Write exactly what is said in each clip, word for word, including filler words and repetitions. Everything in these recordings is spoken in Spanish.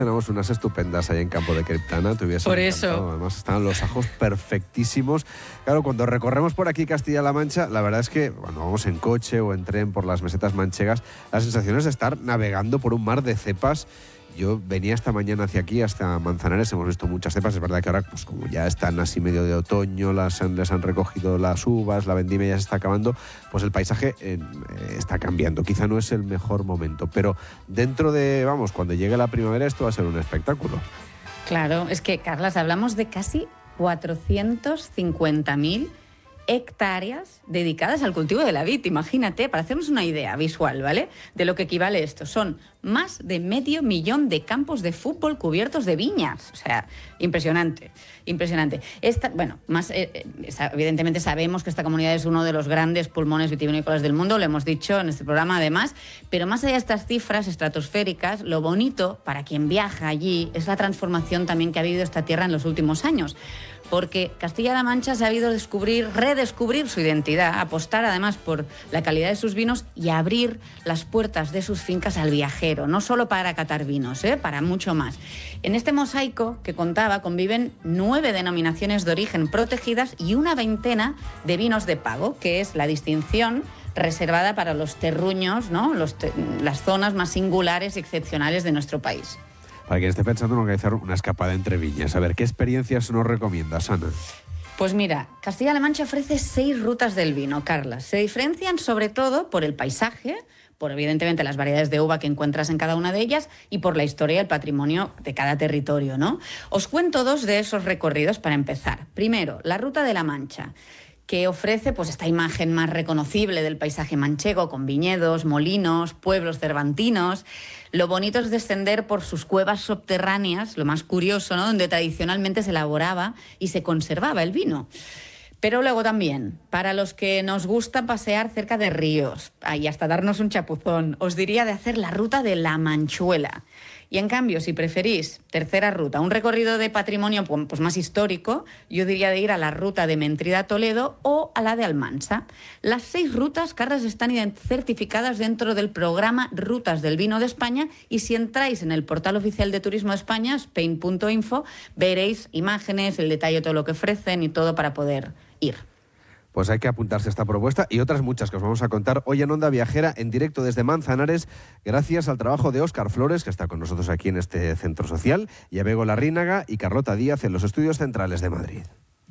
Tenemos unas estupendas ahí en Campo de Criptana, te hubiese Por encantado. eso. Además están los ajos perfectísimos. Claro, cuando recorremos por aquí Castilla-La Mancha, la verdad es que cuando vamos en coche o en tren por las mesetas manchegas, la sensación es de estar navegando por un mar de cepas. Yo venía esta mañana hacia aquí, hasta Manzanares, hemos visto muchas cepas. Es verdad que ahora, pues como ya están así medio de otoño, las han, les han recogido las uvas, la vendimia ya se está acabando, pues el paisaje eh, está cambiando. Quizá no es el mejor momento, pero dentro de, vamos, cuando llegue la primavera esto va a ser un espectáculo. Claro, es que, Carlas, hablamos de casi cuatrocientos cincuenta mil hectáreas dedicadas al cultivo de la vid. Imagínate, para hacernos una idea visual, ¿vale?, de lo que equivale esto. Son más de medio millón de campos de fútbol cubiertos de viñas. O sea, impresionante, impresionante. Esta, bueno, más eh, evidentemente sabemos que esta comunidad es uno de los grandes pulmones vitivinícolas del mundo, lo hemos dicho en este programa además, pero más allá de estas cifras estratosféricas, lo bonito para quien viaja allí es la transformación también que ha vivido esta tierra en los últimos años. Porque Castilla-La Mancha ha sabido descubrir, redescubrir su identidad, apostar además por la calidad de sus vinos y abrir las puertas de sus fincas al viajero, no solo para catar vinos, ¿eh? Para mucho más. En este mosaico que contaba conviven nueve denominaciones de origen protegidas y una veintena de vinos de pago, que es la distinción reservada para los terruños, ¿no?, los te- las zonas más singulares y excepcionales de nuestro país. Para quien esté pensando en organizar una escapada entre viñas, a ver, ¿qué experiencias nos recomiendas, Ana? Pues mira, Castilla-La Mancha ofrece seis rutas del vino, Carla. Se diferencian sobre todo por el paisaje, por evidentemente las variedades de uva que encuentras en cada una de ellas y por la historia y el patrimonio de cada territorio, ¿no? Os cuento dos de esos recorridos para empezar. Primero, la Ruta de la Mancha, que ofrece pues esta imagen más reconocible del paisaje manchego, con viñedos, molinos, pueblos cervantinos. Lo bonito es descender por sus cuevas subterráneas, lo más curioso, ¿no?, donde tradicionalmente se elaboraba y se conservaba el vino. Pero luego también, para los que nos gusta pasear cerca de ríos, y hasta darnos un chapuzón, os diría de hacer la Ruta de la Manchuela. Y en cambio, si preferís, tercera ruta, un recorrido de patrimonio pues más histórico, yo diría de ir a la ruta de Mentrida-Toledo o a la de Almansa. Las seis rutas, Carlas, están certificadas dentro del programa Rutas del Vino de España, y si entráis en el portal oficial de Turismo de España, spain punto info, veréis imágenes, el detalle de todo lo que ofrecen y todo para poder ir. Pues hay que apuntarse a esta propuesta y otras muchas que os vamos a contar hoy en Onda Viajera, en directo desde Manzanares, gracias al trabajo de Óscar Flores, que está con nosotros aquí en este centro social, y a Bego Larrínaga y Carlota Díaz en los estudios centrales de Madrid.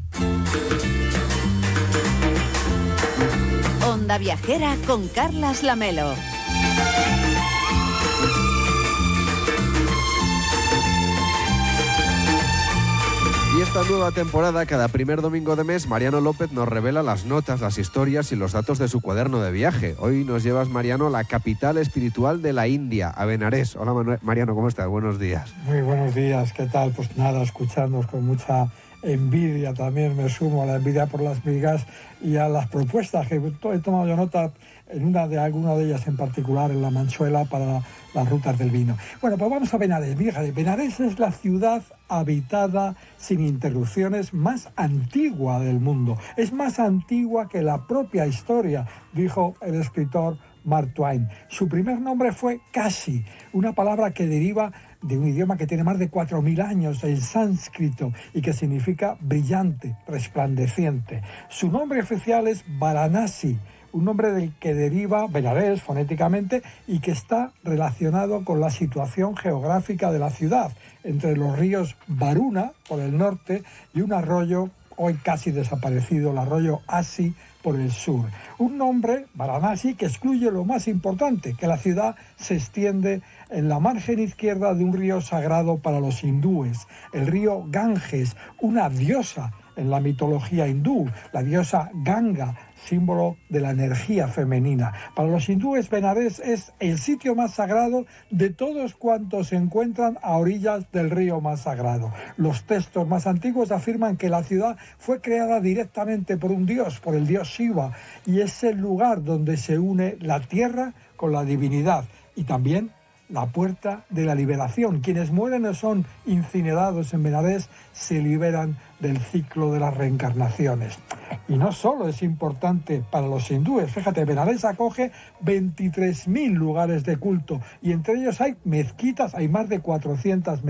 Onda Viajera con Carlas Lamelo. Y esta nueva temporada, cada primer domingo de mes, Mariano López nos revela las notas, las historias y los datos de su cuaderno de viaje. Hoy nos llevas, Mariano, a la capital espiritual de la India, a Benares. Hola, Manu- Mariano, ¿cómo estás? Buenos días. Muy buenos días, ¿qué tal? Pues nada, escuchándonos con mucha envidia, también me sumo a la envidia por las migas y a las propuestas que he tomado yo nota en una de alguna de ellas en particular, en la Manchuela, para las rutas del vino. Bueno, pues vamos a Benares. Fíjate, Benares es la ciudad habitada sin interrupciones más antigua del mundo. Es más antigua que la propia historia, dijo el escritor Mark Twain. Su primer nombre fue Kashi, una palabra que deriva de un idioma que tiene más de cuatro mil años, el sánscrito, y que significa brillante, resplandeciente. Su nombre oficial es Varanasi, un nombre del que deriva Benares fonéticamente y que está relacionado con la situación geográfica de la ciudad, entre los ríos Varuna, por el norte, y un arroyo hoy casi desaparecido, el arroyo Asi, por el sur. Un nombre, Varanasi, que excluye lo más importante, que la ciudad se extiende en la margen izquierda de un río sagrado para los hindúes, el río Ganges, una diosa en la mitología hindú, la diosa Ganga, símbolo de la energía femenina. Para los hindúes, Benares es el sitio más sagrado de todos cuantos se encuentran a orillas del río más sagrado. Los textos más antiguos afirman que la ciudad fue creada directamente por un dios, por el dios Shiva, y es el lugar donde se une la tierra con la divinidad y también la puerta de la liberación. Quienes mueren o son incinerados en Benares se liberan del ciclo de las reencarnaciones. Y no solo es importante para los hindúes, fíjate, Benares acoge veintitrés mil lugares de culto y entre ellos hay mezquitas, hay más de cuatrocientas